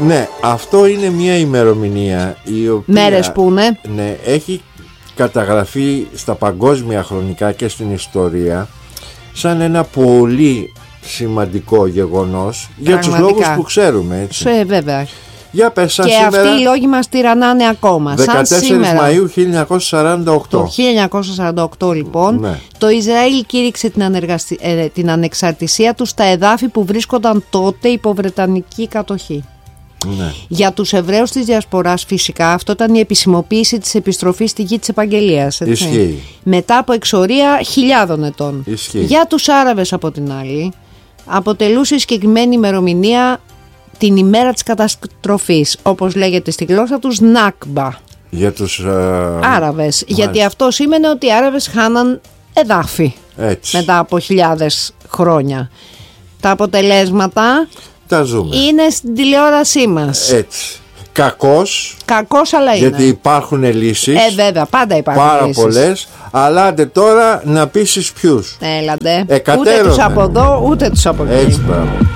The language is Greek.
Ναι, αυτό είναι μια ημερομηνία η οποία, μέρες που είναι. ναι, έχει καταγραφεί στα παγκόσμια χρονικά και στην ιστορία σαν ένα πολύ σημαντικό γεγονός για τους λόγους που ξέρουμε, έτσι. Βέβαια. Για πες, σαν και σήμερα, αυτοί οι λόγοι μας τυραννάνε ακόμα. 14 σαν σήμερα, Μαΐου 1948. Το 1948 λοιπόν, Ναι. το Ισραήλ κήρυξε την ανεξαρτησία του στα εδάφη που βρίσκονταν τότε υπό βρετανική κατοχή. Ναι. Για τους Εβραίους της Διασποράς φυσικά αυτό ήταν η επισημοποίηση της επιστροφής στη γη της Επαγγελίας. Έτσι. Ισχύει. Μετά από εξορία χιλιάδων ετών. Ισχύει. Για τους Άραβες από την άλλη αποτελούσε η συγκεκριμένη ημερομηνία την ημέρα της καταστροφής, όπως λέγεται στη γλώσσα τους Νάκμπα. Για τους Άραβες. Γιατί αυτό σήμαινε ότι οι Άραβες χάναν εδάφη. Έτσι. Μετά από χιλιάδες χρόνια. Τα αποτελέσματα τα ζούμε. είναι στην τηλεόρασή μας. Έτσι. Κακός, Αλλά είναι. γιατί υπάρχουν λύσεις. Βέβαια, πάντα υπάρχουν πάρα λύσεις. πολλές. Αλλά άντε τώρα να πείσεις ποιους. Έλατε. Ούτε Εκατέρωθεν. τους από εδώ, ούτε τους από εκεί. Έτσι, μπράβο.